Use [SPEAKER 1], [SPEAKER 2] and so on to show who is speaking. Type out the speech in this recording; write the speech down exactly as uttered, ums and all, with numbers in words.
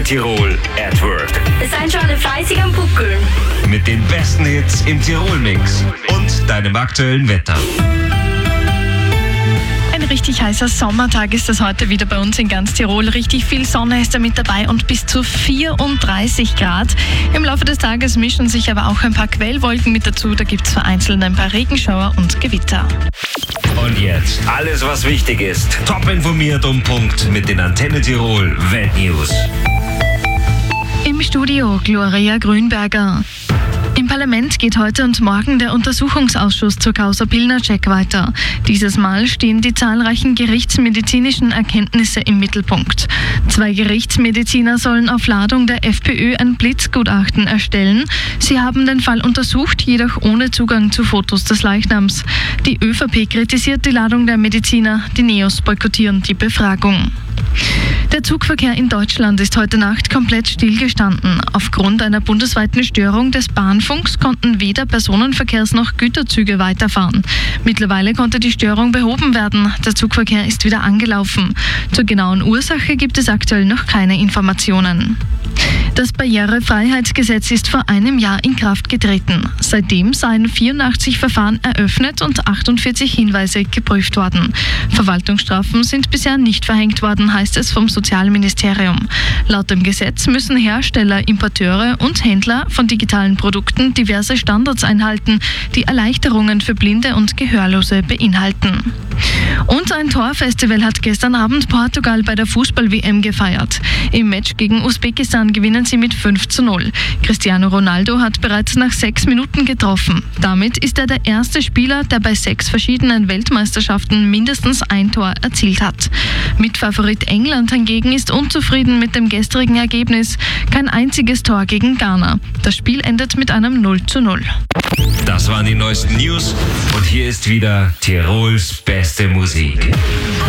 [SPEAKER 1] Tirol at Work.
[SPEAKER 2] Es sind schon alle fleißig am Buckeln.
[SPEAKER 1] Mit den besten Hits im Tirol-Mix und deinem aktuellen Wetter.
[SPEAKER 3] Ein richtig heißer Sommertag ist das heute wieder bei uns in ganz Tirol. Richtig viel Sonne ist da mit dabei und bis zu vierunddreißig Grad. Im Laufe des Tages mischen sich aber auch ein paar Quellwolken mit dazu. Da gibt es vereinzelt ein paar Regenschauer und Gewitter.
[SPEAKER 1] Und jetzt alles, was wichtig ist. Top informiert um Punkt mit den Antenne Tirol Weltnews.
[SPEAKER 3] Im Studio Gloria Grünberger. Im Parlament geht heute und morgen der Untersuchungsausschuss zur Causa Pilnacek weiter. Dieses Mal stehen die zahlreichen gerichtsmedizinischen Erkenntnisse im Mittelpunkt. Zwei Gerichtsmediziner sollen auf Ladung der FPÖ ein Blitzgutachten erstellen. Sie haben den Fall untersucht, jedoch ohne Zugang zu Fotos des Leichnams. Die ÖVP kritisiert die Ladung der Mediziner, die Neos boykottieren die Befragung. Der Zugverkehr in Deutschland ist heute Nacht komplett stillgestanden. Aufgrund einer bundesweiten Störung des Bahnfunks konnten weder Personenverkehrs- noch Güterzüge weiterfahren. Mittlerweile konnte die Störung behoben werden. Der Zugverkehr ist wieder angelaufen. Zur genauen Ursache gibt es aktuell noch keine Informationen. Das Barrierefreiheitsgesetz ist vor einem Jahr in Kraft getreten. Seitdem seien vierundachtzig Verfahren eröffnet und achtundvierzig Hinweise geprüft worden. Verwaltungsstrafen sind bisher nicht verhängt worden, heißt es vom Sozialministerium. Laut dem Gesetz müssen Hersteller, Importeure und Händler von digitalen Produkten diverse Standards einhalten, die Erleichterungen für Blinde und Gehörlose beinhalten. Und ein Torfestival hat gestern Abend Portugal bei der Fußball-W M gefeiert. Im Match gegen Usbekistan gewinnen sie mit fünf zu null. Cristiano Ronaldo hat bereits nach sechs Minuten getroffen. Damit ist er der erste Spieler, der bei sechs verschiedenen Weltmeisterschaften mindestens ein Tor erzielt hat. Mitfavorit England hingegen ist unzufrieden mit dem gestrigen Ergebnis. Kein einziges Tor gegen Ghana. Das Spiel endet mit einem null zu null.
[SPEAKER 1] Das waren die neuesten News und hier ist wieder Tirols beste Musik.